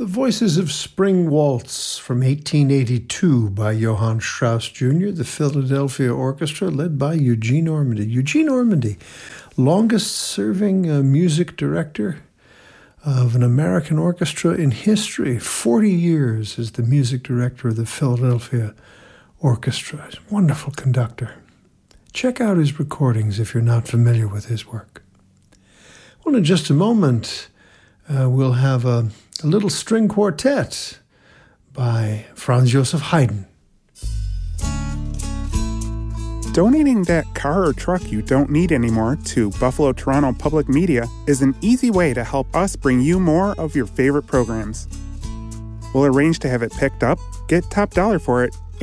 The Voices of Spring Waltz from 1882 by Johann Strauss Jr., the Philadelphia Orchestra, led by Eugene Ormandy. Eugene Ormandy, longest-serving music director of an American orchestra in history. 40 years as the music director of the Philadelphia Orchestra. He's a wonderful conductor. Check out his recordings if you're not familiar with his work. Well, in just a moment, we'll have a little string quartet by Franz Joseph Haydn. Donating that car or truck you don't need anymore to Buffalo Toronto Public Media is an easy way to help us bring you more of your favorite programs. We'll arrange to have it picked up, get top dollar for it,